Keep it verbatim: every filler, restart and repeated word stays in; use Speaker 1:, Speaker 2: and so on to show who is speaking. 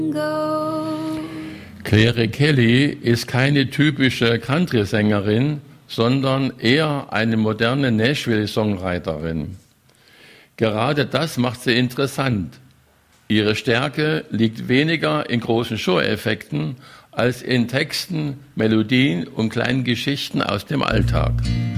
Speaker 1: Claire Kelly ist keine typische Country-Sängerin, sondern eher eine moderne Nashville-Songwriterin. Gerade das macht sie interessant. Ihre Stärke liegt weniger in großen Show-Effekten als in Texten, Melodien und kleinen Geschichten aus dem Alltag.